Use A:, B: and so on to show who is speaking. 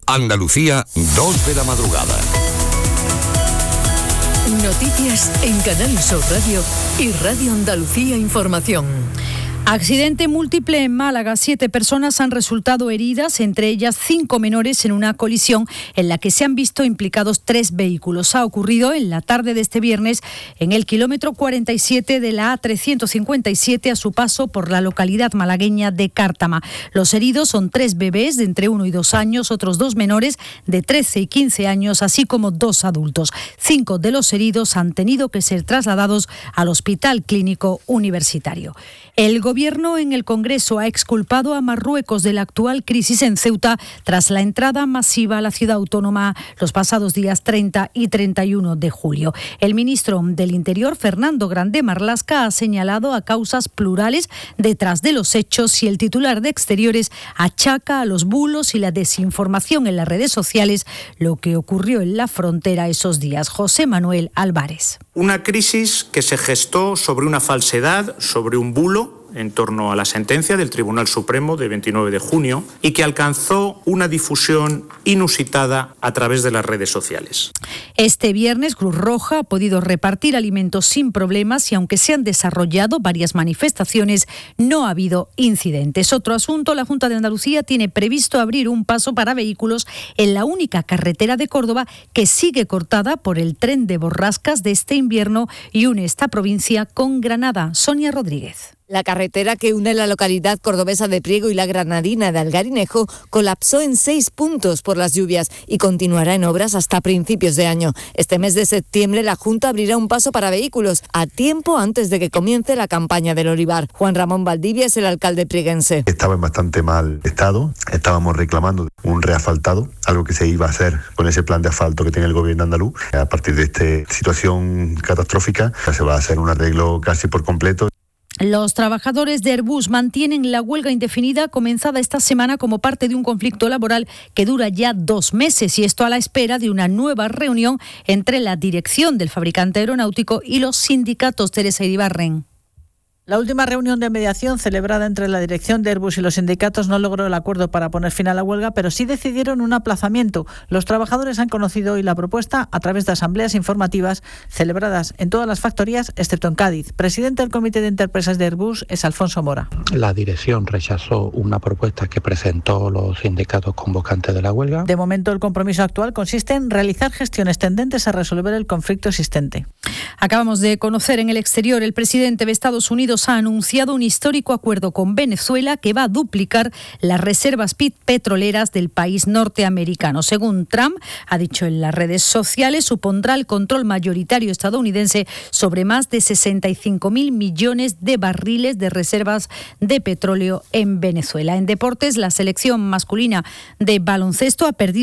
A: Andalucía, 2 de la madrugada.
B: Noticias en Canal Sur Radio y Radio Andalucía Información.
C: Accidente múltiple en Málaga. 7 personas han resultado heridas, entre ellas 5 menores, en una colisión en la que se han visto implicados 3 vehículos. Ha ocurrido en la tarde de este viernes en el kilómetro 47 de la A357 a su paso por la localidad malagueña de Cártama. Los heridos son 3 bebés de entre 1 y 2 años, otros 2 menores de 13 y 15 años, así como 2 adultos. 5 de los heridos han tenido que ser trasladados al Hospital Clínico Universitario. El Gobierno en el Congreso ha exculpado a Marruecos de la actual crisis en Ceuta tras la entrada masiva a la ciudad autónoma los pasados días 30 y 31 de julio. El ministro del Interior, Fernando Grande Marlaska, ha señalado a causas plurales detrás de los hechos y el titular de Exteriores achaca a los bulos y la desinformación en las redes sociales lo que ocurrió en la frontera esos días. José Manuel Álvarez.
D: Una crisis que se gestó sobre una falsedad, sobre un bulo en torno a la sentencia del Tribunal Supremo de 29 de junio y que alcanzó una difusión inusitada a través de las redes sociales.
C: Este viernes Cruz Roja ha podido repartir alimentos sin problemas y aunque se han desarrollado varias manifestaciones, no ha habido incidentes. Otro asunto, la Junta de Andalucía tiene previsto abrir un paso para vehículos en la única carretera de Córdoba que sigue cortada por el tren de borrascas de este invierno y une esta provincia con Granada. Sonia Rodríguez.
E: La carretera que une la localidad cordobesa de Priego y la granadina de Algarinejo colapsó en 6 puntos por las lluvias y continuará en obras hasta principios de año. Este mes de septiembre la Junta abrirá un paso para vehículos a tiempo antes de que comience la campaña del olivar. Juan Ramón Valdivia es el alcalde prieguense.
F: Estaba en bastante mal estado, estábamos reclamando un reasfaltado, algo que se iba a hacer con ese plan de asfalto que tiene el gobierno andaluz. A partir de esta situación catastrófica se va a hacer un arreglo casi por completo.
C: Los trabajadores de Airbus mantienen la huelga indefinida comenzada esta semana como parte de un conflicto laboral que dura ya 2 meses y esto a la espera de una nueva reunión entre la dirección del fabricante aeronáutico y los sindicatos. Teresa Iribarren.
G: La última reunión de mediación celebrada entre la dirección de Airbus y los sindicatos no logró el acuerdo para poner fin a la huelga, pero sí decidieron un aplazamiento. Los trabajadores han conocido hoy la propuesta a través de asambleas informativas celebradas en todas las factorías, excepto en Cádiz. Presidente del Comité de Interempresas de Airbus es Alfonso Mora.
H: La dirección rechazó una propuesta que presentó los sindicatos convocantes de la huelga.
G: De momento, el compromiso actual consiste en realizar gestiones tendentes a resolver el conflicto existente.
C: Acabamos de conocer en el exterior, el presidente de Estados Unidos ha anunciado un histórico acuerdo con Venezuela que va a duplicar las reservas petroleras del país norteamericano. Según Trump, ha dicho en las redes sociales, supondrá el control mayoritario estadounidense sobre más de 65.000 millones de barriles de reservas de petróleo en Venezuela. En deportes, la selección masculina de baloncesto ha perdido